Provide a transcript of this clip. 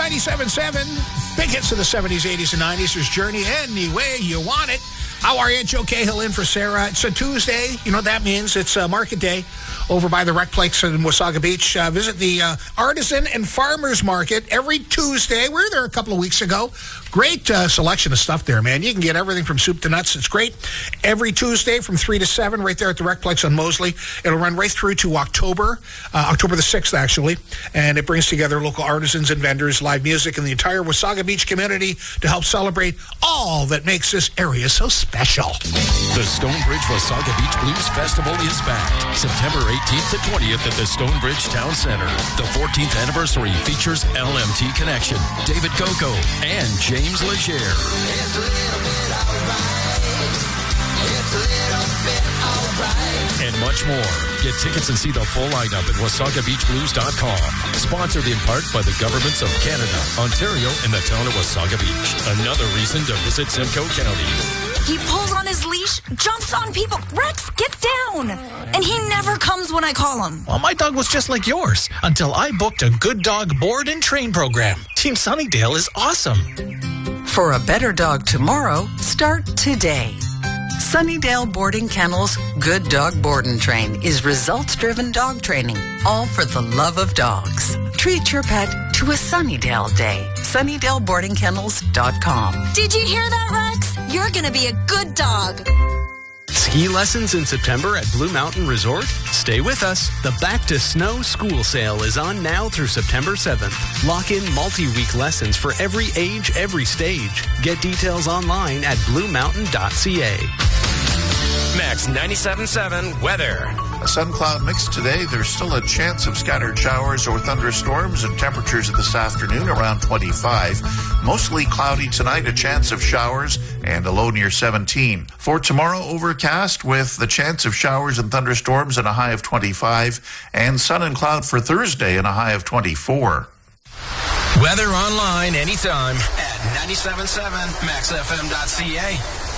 97.7. Big hits of the 70s, 80s, and 90s. There's Journey any way you want it. How are you? Joe Cahill in for Sarah. It's a Tuesday. You know what that means. It's Market Day over by the Recplex in Wasaga Beach. Visit the Artisan and Farmers Market every Tuesday. We were there a couple of weeks ago. Great selection of stuff there, man. You can get everything from soup to nuts. It's great. Every Tuesday from 3 to 7 right there at the Recplex on Mosley. It'll run right through to October the 6th, actually. And it brings together local artisans and vendors, live music, and the entire Wasaga Beach community to help celebrate all that makes this area so special. The Stonebridge Wasaga Beach Blues Festival is back. September 18th to 20th at the Stonebridge Town Center. The 14th anniversary features LMT Connection, David Coco, and James Legere. It's a little bit alright. It's a little bit alright. And much more. Get tickets and see the full lineup at WasagaBeachBlues.com. Sponsored in part by the governments of Canada, Ontario, and the town of Wasaga Beach. Another reason to visit Simcoe County. He pulls on his leash, jumps on people. Rex, get down! And he never comes when I call him. Well, my dog was just like yours until I booked a Good Dog board and train program. Team Sunnydale is awesome. For a better dog tomorrow, start today. Sunnydale Boarding Kennels Good Dog Board and Train is results-driven dog training, all for the love of dogs. Treat your pet to a Sunnydale day. SunnydaleBoardingKennels.com. Did you hear that, Rex? You're gonna be a good dog. Ski lessons in September at Blue Mountain Resort? Stay with us. The Back to Snow School Sale is on now through September 7th. Lock in multi-week lessons for every age, every stage. Get details online at bluemountain.ca. Max 97.7 weather. A sun-cloud mix today. There's still a chance of scattered showers or thunderstorms, and temperatures this afternoon around 25. Mostly cloudy tonight, a chance of showers, and a low near 17. For tomorrow, overcast with the chance of showers and thunderstorms and a high of 25, and sun and cloud for Thursday and a high of 24. Weather online anytime at 97.7 maxfm.ca.